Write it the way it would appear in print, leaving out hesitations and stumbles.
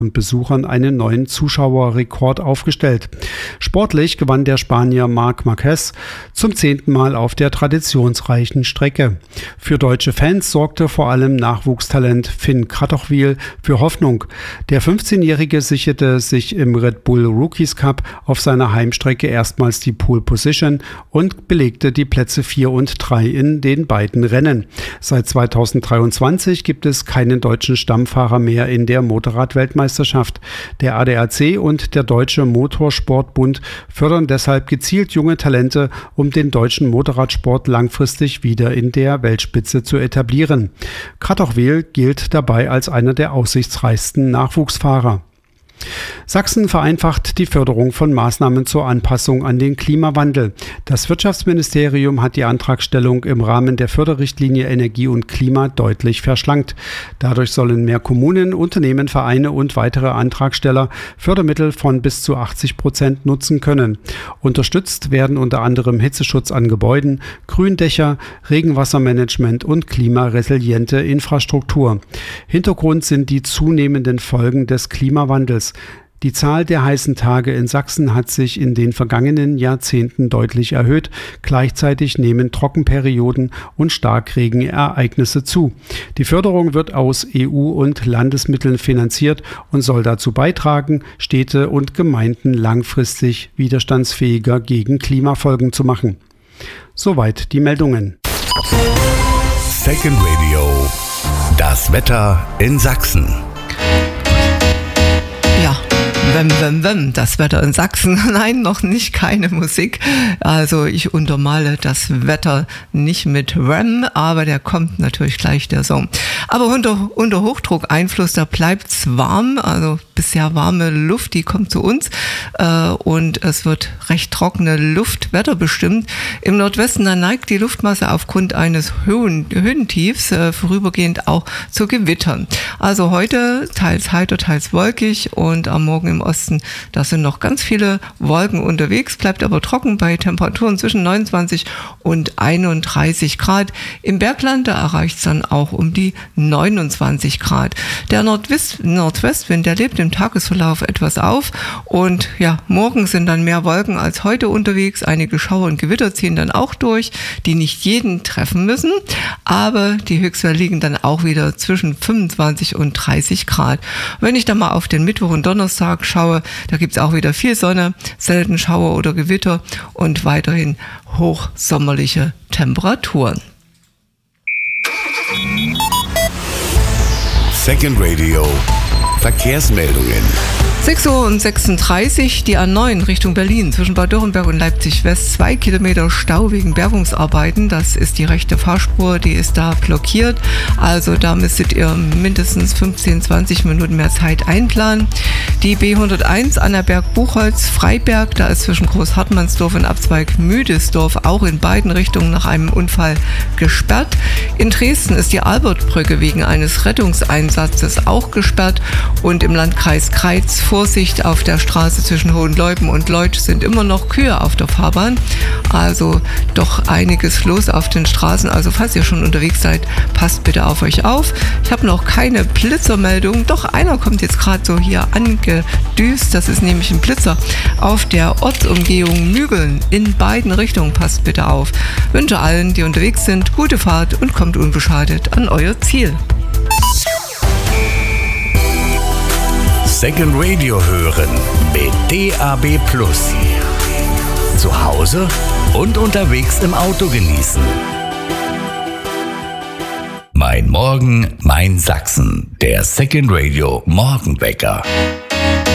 und Besuchern einen neuen Zuschauerrekord aufgestellt. Sportlich gewann der Spanier Marc Márquez zum 10. Mal auf der traditionsreichen Strecke. Für deutsche Fans sorgte vor allem Nachwuchstalent Finn Kratochwil für Hoffnung. Der 15-Jährige sicherte sich im Red Bull Rookies Cup auf seiner Heimstrecke erstmals die Pole Position und belegte die Plätze 4 und 3 in den beiden Rennen. Seit 2023 gibt es keinen deutschen Stammfahrer mehr in der Motorrad-Weltmeisterschaft. Der ADAC und der Deutsche Motorsportbund fördern deshalb gezielt junge Talente, um den deutschen Motorradsport langfristig wieder in der Weltspitze zu etablieren. Kratochwil gilt dabei als einer der aussichtsreichsten Nachwuchsfahrer. Sachsen vereinfacht die Förderung von Maßnahmen zur Anpassung an den Klimawandel. Das Wirtschaftsministerium hat die Antragstellung im Rahmen der Förderrichtlinie Energie und Klima deutlich verschlankt. Dadurch sollen mehr Kommunen, Unternehmen, Vereine und weitere Antragsteller Fördermittel von bis zu 80% nutzen können. Unterstützt werden unter anderem Hitzeschutz an Gebäuden, Gründächer, Regenwassermanagement und klimaresiliente Infrastruktur. Hintergrund sind die zunehmenden Folgen des Klimawandels. Die Zahl der heißen Tage in Sachsen hat sich in den vergangenen Jahrzehnten deutlich erhöht. Gleichzeitig nehmen Trockenperioden und Starkregenereignisse zu. Die Förderung wird aus EU- und Landesmitteln finanziert und soll dazu beitragen, Städte und Gemeinden langfristig widerstandsfähiger gegen Klimafolgen zu machen. Soweit die Meldungen. Second Radio. Das Wetter in Sachsen. Ja, das Wetter in Sachsen. Nein, noch nicht, keine Musik. Also ich untermale das Wetter nicht mit Wham, aber der kommt natürlich gleich, der Song. Aber unter Hochdruckeinfluss, da bleibt's warm, also bisher warme Luft, die kommt zu uns und es wird recht trockene Luft wetterbestimmt. Im Nordwesten, da neigt die Luftmasse aufgrund eines Höhentiefs vorübergehend auch zu Gewittern. Also heute teils heiter, teils wolkig und am Morgen im Osten, da sind noch ganz viele Wolken unterwegs, bleibt aber trocken bei Temperaturen zwischen 29 und 31 Grad. Im Bergland, da erreicht es dann auch um die 29 Grad. Der Nordwestwind, der lebt im Tagesverlauf etwas auf und ja, morgen sind dann mehr Wolken als heute unterwegs. Einige Schauer und Gewitter ziehen dann auch durch, die nicht jeden treffen müssen, aber die Höchstwerte liegen dann auch wieder zwischen 25 und 30 Grad. Wenn ich dann mal auf den Mittwoch und Donnerstag schaue, da gibt es auch wieder viel Sonne, selten Schauer oder Gewitter und weiterhin hochsommerliche Temperaturen. Second Radio. Verkehrsmeldungen. 6:36 Uhr, die A9 Richtung Berlin zwischen Bad Dürrenberg und Leipzig West. 2 Kilometer Stau wegen Bergungsarbeiten. Das ist die rechte Fahrspur, die ist da blockiert. Also da müsstet ihr mindestens 15-20 Minuten mehr Zeit einplanen. Die B101 Annaberg-Buchholz-Freiberg, da ist zwischen Großhartmannsdorf und Abzweig Müdesdorf auch in beiden Richtungen nach einem Unfall gesperrt. In Dresden ist die Albertbrücke wegen eines Rettungseinsatzes auch gesperrt und im Landkreis Kreiz Vorsicht auf der Straße zwischen Hohenleuben und Leutsch sind immer noch Kühe auf der Fahrbahn. Also doch einiges los auf den Straßen. Also falls ihr schon unterwegs seid, passt bitte auf euch auf. Ich habe noch keine Blitzermeldung. Doch einer kommt jetzt gerade so hier angedüst. Das ist nämlich ein Blitzer auf der Ortsumgehung Mügeln. In beiden Richtungen passt bitte auf. Wünsche allen, die unterwegs sind, gute Fahrt und kommt unbeschadet an euer Ziel. Second Radio hören mit DAB+. Zu Hause und unterwegs im Auto genießen. Mein Morgen, mein Sachsen. Der Second Radio Morgenwecker.